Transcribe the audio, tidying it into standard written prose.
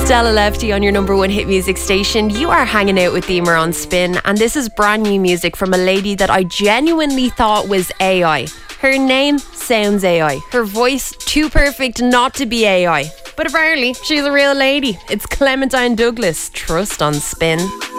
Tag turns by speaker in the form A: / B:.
A: Stella Lefty on your number one hit music station. You are hanging out with Emer on Spin, and this is brand new music from a lady that I genuinely thought was AI. Her name sounds AI. Her voice too perfect not to be AI. But apparently, she's a real lady. It's Clementine Douglas. Trust on Spin.